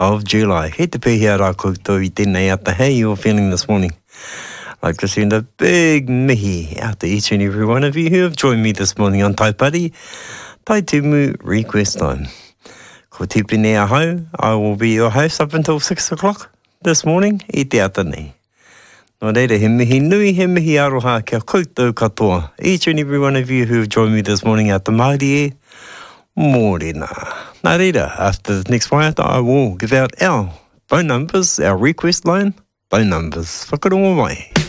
of July. He te pēhea rā koutou I tēnei ata. How you all feeling this morning? I'd like to send a big mihi out to each and every one of you who have joined me this morning on Taipari, Tai Tumu Request Time. Ko Tipene Ahau, I will be your host up until 6 o'clock this morning, I te ata nei. Nō reira, he mihi nui, he mihi aroha kia koutou katoa. Each and every one of you who have joined me this morning at the Māori e, mōrena. Nā reira, after the next waiata, I will give out our phone numbers, our request line, phone numbers. Whakarongo mai.